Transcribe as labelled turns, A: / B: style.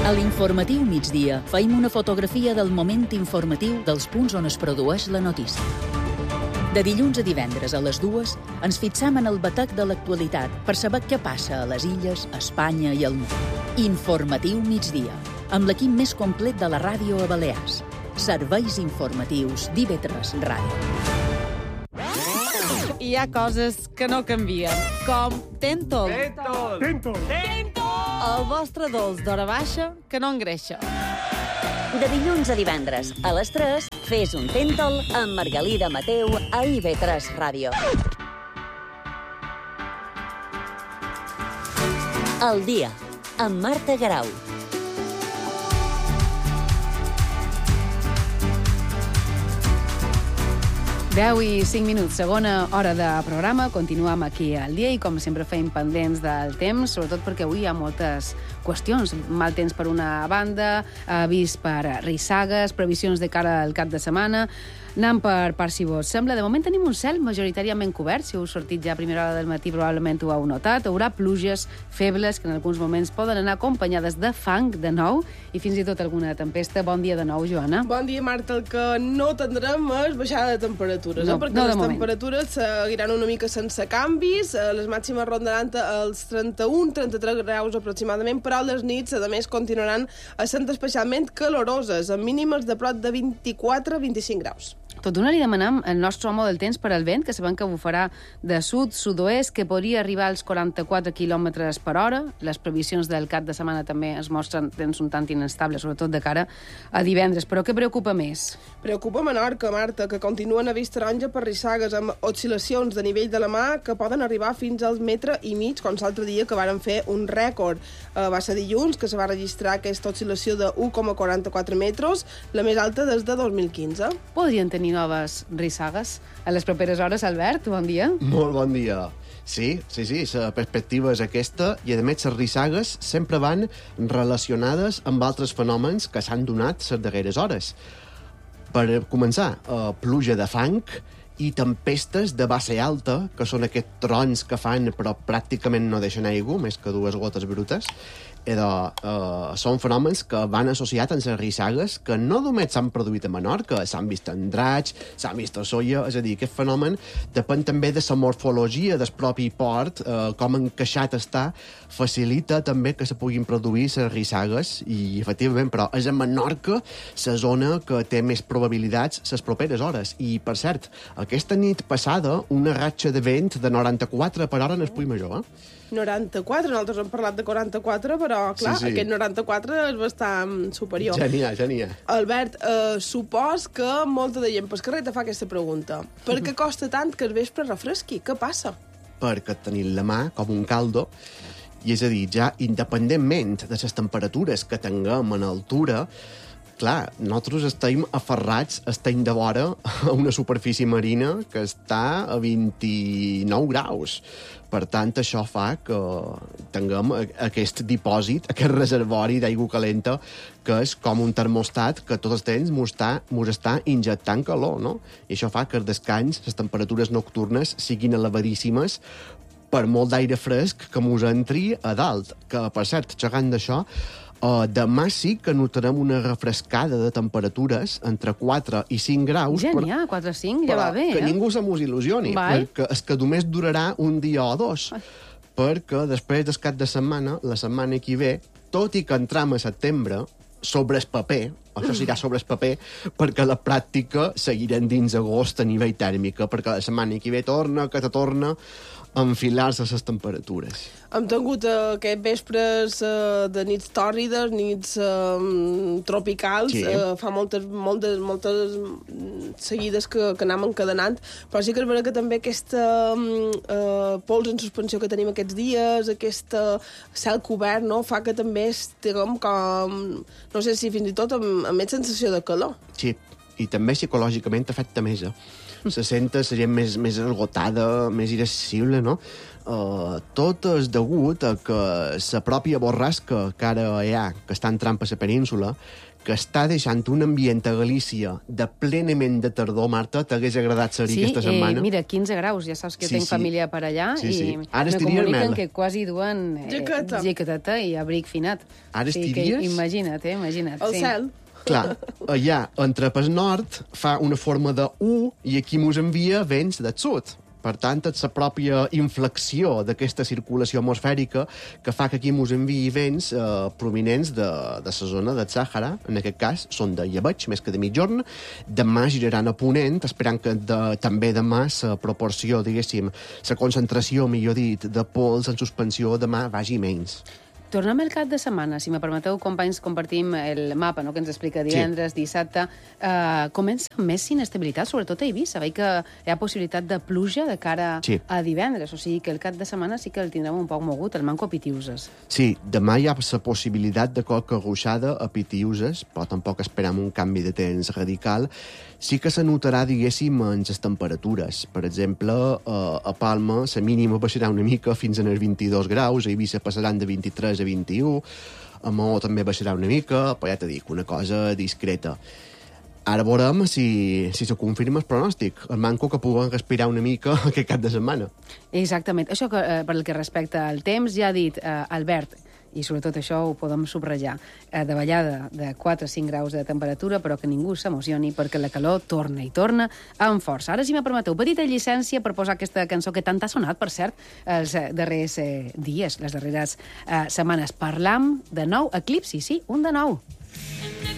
A: A l'informatiu migdia feim una fotografia del moment informatiu dels punts on es produeix la notícia. De dilluns a divendres a les 2 ens fixam en el batec de l'actualitat per saber què passa a les illes, a Espanya i al món. Informatiu migdia, amb l'equip més complet de la ràdio a Balears. Serveis informatius d'IV3 Ràdio.
B: Hi ha coses que no canvien, com Tentol.
C: Tentol!
B: El vostre dolç d'hora baixa que no engreixa.
D: De dilluns a divendres, a les 3, fes un Tentol amb Margalida Mateu a IV3 Ràdio. El dia, amb Marta Garau.
E: 10 i 5 minuts, segona hora de programa. Continuem aquí al dia i, com sempre, feim pendents del temps, sobretot perquè avui hi ha moltes qüestions. Mal temps per una banda, avís per rissagues, previsions de cara al cap de setmana. Anem per si vos sembla. De moment tenim un cel majoritàriament cobert. Si heu sortit ja a primera hora del matí probablement ho heu notat. Hi haurà pluges febles que en alguns moments poden anar acompanyades de fang de nou i fins i tot alguna tempesta. Bon dia de nou, Joana.
C: Bon dia, Marta. El que no tindrem és baixada de temperatures,
E: no,
C: perquè
E: no
C: les temperatures seguiran una mica sense canvis. Les màximes rondaran els 31-33 graus aproximadament, però les nits, a més, continuaran sent especialment caloroses, amb mínimes de prop de 24-25 graus.
E: Tot d'una li demanem el nostre home del temps per al vent, que sabem que bufarà de sud-sud-oest, que podria arribar als 44 km per hora. Les previsions del cap de setmana també es mostren temps un tant inestables, sobretot de cara a divendres. Però què preocupa més?
C: Preocupa Menorca, Marta, que continuen a vist taronja per rissagues amb oscil·lacions de nivell de la mà que poden arribar fins al 1,5 metres, com l'altre dia que varen fer un rècord. Va ser dilluns que se va registrar aquesta oscil·lació de 1,44 metres, la més alta des de 2015.
E: Podrien tenir noves rissagues a les properes hores. Albert, bon dia.
F: Molt bon dia. Sí, la perspectiva és aquesta i, a més, les rissagues sempre van relacionades amb altres fenòmens que s'han donat les darreres hores. Per començar, pluja de fang i tempestes de base alta, que són aquests trons que fan però pràcticament no deixen aigua, més que 2 gotes brutes. Són fenòmens que van associats amb les rissagues que no només s'han produït a Menorca, s'han vist en Draig, s'han vist a Sóller, és a dir, aquest fenomen depèn també de la morfologia del propi port, com encaixat està, facilita també que se puguin produir les rissagues i, efectivament, però és a Menorca la zona que té més probabilitats les properes hores. I, per cert, aquesta nit passada, una ratxa de vent de 94 per hora en el Puig Major,
C: 94, nosaltres hem parlat de 44, però, clar, sí. Aquest 94 és bastant superior.
F: Ja n'hi ha.
C: Albert, supos que molta de gent pel carrer te fa aquesta pregunta. Per què costa tant que el vespre refresqui? Què passa?
F: Perquè tenim la mà com un caldo, i és a dir, ja independentment de les temperatures que tinguem en altura, clar, nosaltres estem aferrats, estem de vora a una superfície marina que està a 29 graus. Per tant, això fa que tinguem aquest dipòsit, aquest reservori d'aigua calenta, que és com un termostat que tot el temps mos està injectant calor, no? I això fa que el descans, les temperatures nocturnes, siguin elevadíssimes per molt d'aire fresc que mos entri a dalt. Que, per cert, xerrant d'això, demà sí que notarem una refrescada de temperatures entre 4 i 5 graus.
E: Ja n'hi ha, 4 o 5, ja va bé,
F: que ningú se mos il·lusioni, perquè és que només durarà un dia o dos. Perquè després del cap de setmana, la setmana que ve, tot i que entram a setembre, sobre el paper, això serà sobre el paper, perquè la pràctica seguirem dins agost a nivell tèrmica, perquè la setmana que ve torna a enfilar-se les temperatures.
C: Hem tingut aquests vespres de nits tòrrides, nits tropicals, sí. Fa moltes seguides que anem encadenant, però sí que és veritat que també aquesta pols en suspensió que tenim aquests dies, aquest cel cobert, no, fa que també estiguem com, no sé si fins i tot amb més sensació de calor.
F: Sí, i també psicològicament afecta més, Se senta la gent més esgotada, més irascible, no? tot és degut a que la pròpia borrasca que ara hi ha, que està entrant per la península, que està deixant un ambient a Galícia de plenament de tardor, Marta, t'hagués agradat ser-hi aquesta setmana?
E: Mira, 15 graus, ja saps que tenc família per allà, i
F: ara
E: me
F: estiries,
E: comuniquen
F: Mel?
E: que quasi duen jaqueteta i abric finat.
F: Ara estiries?
E: Que imagina't.
C: El cel.
F: Clar, allà, entre pel nord, fa una forma de U i aquí mos envia vents del sud. Per tant, és la pròpia inflexió d'aquesta circulació atmosfèrica que fa que aquí mos enviï vents prominents de la zona del Sàhara. En aquest cas, són de llebeig, més que de mitjorn. Demà giraran a ponent, esperant que també demà la proporció, diguéssim, la concentració, millor dit, de pols en suspensió demà vagi menys.
E: Tornem al cap de setmana. Si me permeteu, companys, compartim el mapa, no?, que ens explica divendres, dissabte. Comença amb més inestabilitat, sobretot a Eivissa. Veig que hi ha possibilitat de pluja de cara a divendres. O sigui que el cap de setmana sí que el tindrem un poc mogut, el manco a Pitiuses.
F: Sí, demà hi ha la possibilitat de qualque ruixada a Pitiuses, però tampoc esperam un canvi de temps radical. Sí que se notarà, diguéssim, en les temperatures. Per exemple, a Palma la mínima baixarà una mica fins als 22 graus, a Eivissa passaran de 23 a 21, a Maó també baixarà una mica, però ja t'he dit, una cosa discreta. Ara veurem si se confirma el pronòstic. El manco que puguem respirar una mica aquest cap de setmana.
E: Exactament. Això per el que respecta al temps, ja ha dit Albert, i sobretot això ho podem subratllar, de ballada de 4 a 5 graus de temperatura, però que ningú s'emocioni perquè la calor torna i torna amb força. Ara, si me permeteu, petita llicència per posar aquesta cançó que tant ha sonat, per cert, els darrers dies, les darreres setmanes. Parlam de nou Eclipsi, sí, un de nou.